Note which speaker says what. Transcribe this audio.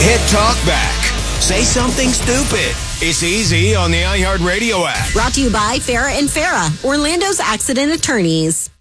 Speaker 1: Hit talk back. Say something stupid. It's easy on the iHeartRadio app.
Speaker 2: Brought to you by Farah and Farah, Orlando's accident attorneys.